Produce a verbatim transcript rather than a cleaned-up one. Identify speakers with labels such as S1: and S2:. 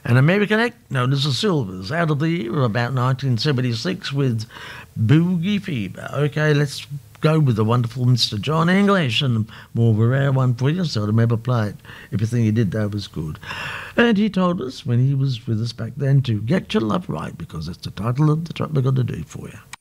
S1: an American act known as the Silvers, out of the year of about nineteen seventy-six with Boogie Fever. Okay, let's go with the wonderful Mister John English, and more of a rare one for you, seldom ever played. Everything he did, though, was good. And he told us, when he was with us back then, to get your love right, because that's the title of the track we're going to do for you.